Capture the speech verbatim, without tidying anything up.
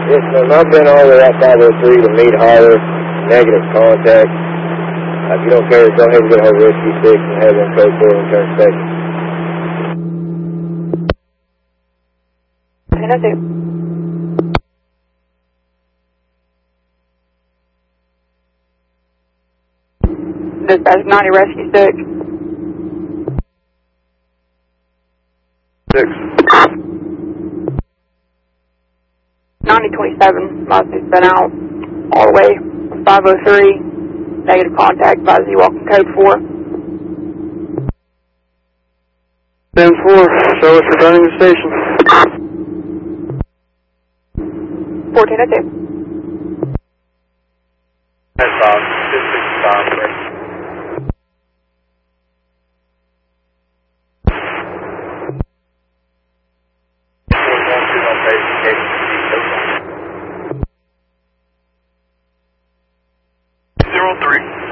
Yes, ma'am. I've been all the way out five oh three to Mead Holler, negative contact. Uh, if you don't care, go ahead and get a hold of Rescue six and have them code four and turn station. ten oh two. Dispatch ninety Rescue six. Six. ninety twenty-seven, Mazda's been out all the way from five oh three, negative contact by Z walking code four. ten four, show us returning the station. fourteen oh two. That's five. six sixty-five. Zero three.